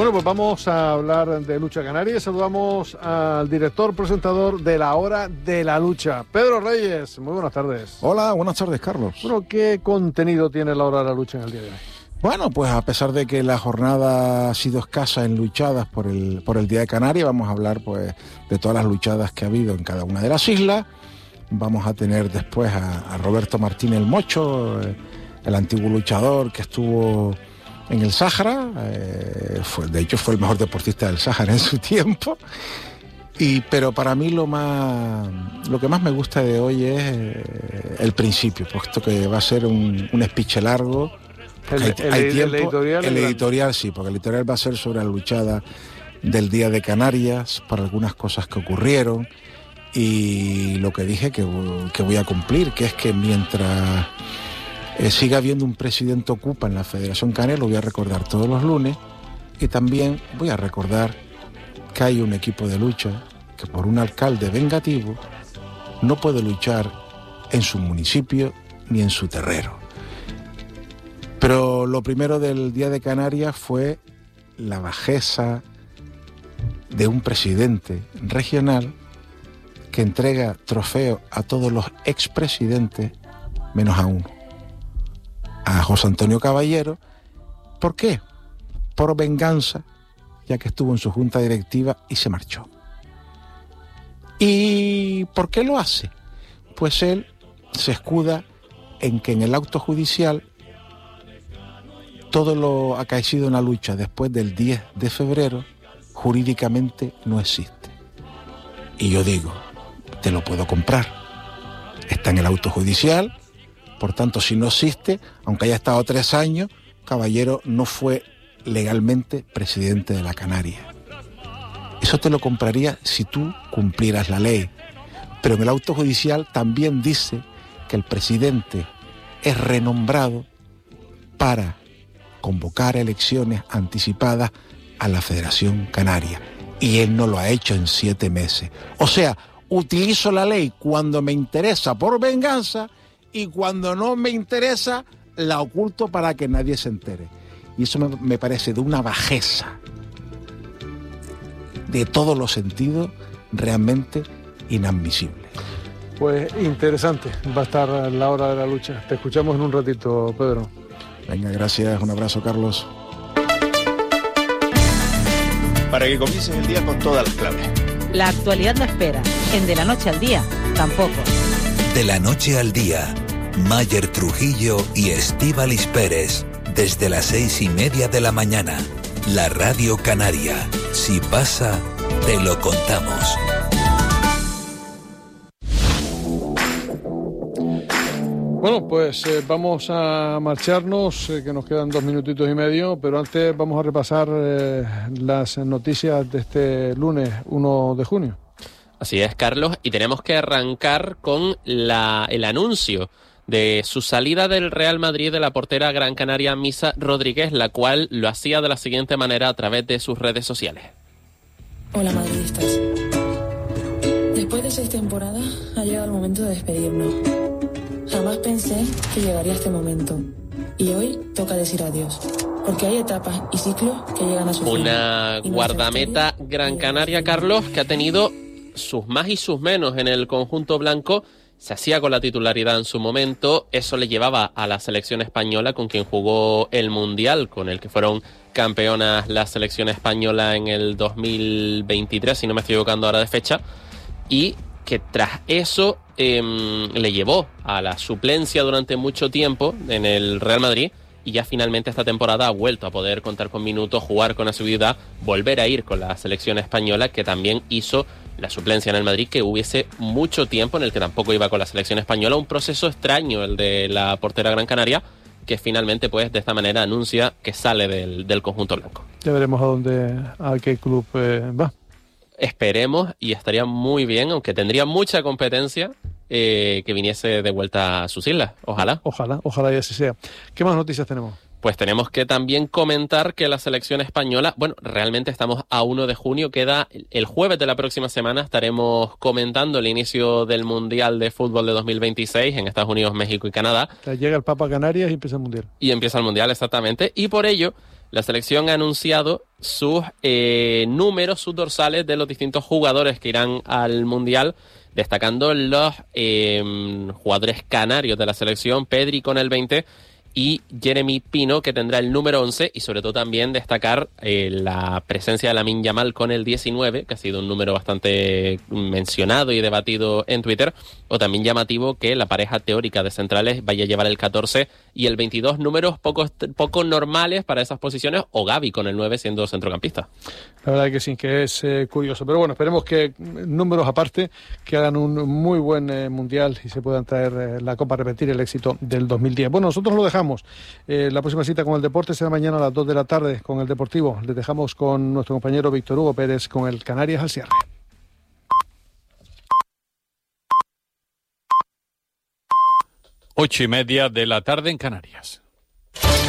Bueno, pues vamos a hablar de lucha canaria. Saludamos al director presentador de La Hora de la Lucha, Pedro Reyes. Muy buenas tardes. Hola, buenas tardes, Carlos. Bueno, ¿qué contenido tiene La Hora de la Lucha en el día de hoy? Bueno, pues a pesar de que la jornada ha sido escasa en luchadas por el Día de Canarias, vamos a hablar pues de todas las luchadas que ha habido en cada una de las islas. Vamos a tener después a Roberto Martín el Mocho, el antiguo luchador que estuvo en el Sáhara, de hecho fue el mejor deportista del Sáhara en su tiempo. Pero para mí lo que más me gusta de hoy es el principio, puesto que va a ser un speech largo. El editorial sí, porque el editorial va a ser sobre la luchada del Día de Canarias, para algunas cosas que ocurrieron, y lo que dije que voy a cumplir, que es que mientras siga habiendo un presidente ocupa en la Federación Canaria, lo voy a recordar todos los lunes, y también voy a recordar que hay un equipo de lucha que por un alcalde vengativo no puede luchar en su municipio ni en su terreno. Pero lo primero del Día de Canarias fue la bajeza de un presidente regional que entrega trofeos a todos los expresidentes menos a uno, a José Antonio Caballero. ¿Por qué? Por venganza, ya que estuvo en su junta directiva y se marchó. ¿Y por qué lo hace? Pues él se escuda en que en el auto judicial todo lo acaecido en la lucha después del 10 de febrero jurídicamente no existe. Y yo digo, te lo puedo comprar. Está en el auto judicial, por tanto, si no existe, aunque haya estado 3 años, Caballero no fue legalmente presidente de la Canaria. Eso te lo compraría si tú cumplieras la ley. Pero en el auto judicial también dice que el presidente es renombrado para convocar elecciones anticipadas a la Federación Canaria, y él no lo ha hecho en 7 meses. O sea, utilizo la ley cuando me interesa por venganza, y cuando no me interesa la oculto para que nadie se entere. Y eso me parece de una bajeza de todos los sentidos realmente inadmisible. Pues interesante va a estar La Hora de la Lucha. Te escuchamos en un ratito, Pedro. Venga, gracias, un abrazo, Carlos. Para que comiences el día con todas las claves. La actualidad no espera. En De la Noche al Día, tampoco. De la Noche al Día, Mayer Trujillo y Estíbaliz Pérez, desde las 6:30 de la mañana. La Radio Canaria. Si pasa, te lo contamos. Bueno, pues vamos a marcharnos, que nos quedan 2 minutitos y medio, pero antes vamos a repasar las noticias de este lunes 1 de junio. Así es, Carlos, y tenemos que arrancar con el anuncio de su salida del Real Madrid de la portera gran canaria Misa Rodríguez, la cual lo hacía de la siguiente manera a través de sus redes sociales. Hola, madridistas. Después de 6 temporadas ha llegado el momento de despedirnos. Jamás pensé que llegaría este momento. Y hoy toca decir adiós. Porque hay etapas y ciclos que llegan a su fin. Una guardameta gran canaria, Carlos, que ha tenido sus más y sus menos en el conjunto blanco. Se hacía con la titularidad en su momento. Eso le llevaba a la selección española, con quien jugó el Mundial, con el que fueron campeonas la selección española en el 2023, si no me estoy equivocando ahora de fecha. Y que tras eso le llevó a la suplencia durante mucho tiempo en el Real Madrid, y ya finalmente esta temporada ha vuelto a poder contar con minutos, jugar con asiduidad, volver a ir con la selección española, que también hizo la suplencia en el Madrid, que hubiese mucho tiempo en el que tampoco iba con la selección española. Un proceso extraño el de la portera gran canaria, que finalmente pues de esta manera anuncia que sale del conjunto blanco. Ya veremos a qué club va. Esperemos, y estaría muy bien, aunque tendría mucha competencia, que viniese de vuelta a sus islas. Ojalá y así sea. ¿Qué más noticias tenemos? Pues tenemos que también comentar que la selección española, bueno, realmente estamos a 1 de junio, queda el jueves de la próxima semana, estaremos comentando el inicio del Mundial de Fútbol de 2026 en Estados Unidos, México y Canadá. Llega el Papa a Canarias y empieza el Mundial. Y empieza el Mundial, exactamente, y por ello la selección ha anunciado sus números, sus dorsales de los distintos jugadores que irán al Mundial, destacando los jugadores canarios de la selección, Pedri con el 20 y Jeremy Pino, que tendrá el número 11, y sobre todo también destacar la presencia de Lamine Yamal con el 19, que ha sido un número bastante mencionado y debatido en Twitter, o también llamativo que la pareja teórica de centrales vaya a llevar el 14 y el 22, números poco normales para esas posiciones, o Gavi con el 9 siendo centrocampista. La verdad que sí, que es curioso, pero bueno, esperemos que números aparte, que hagan un muy buen Mundial y se puedan traer la Copa a repetir el éxito del 2010. Bueno, nosotros lo dejamos. La próxima cita con el deporte será mañana a las 2 de la tarde con el Deportivo. Les dejamos con nuestro compañero Víctor Hugo Pérez con el Canarias al cierre. 8:30 de la tarde en Canarias.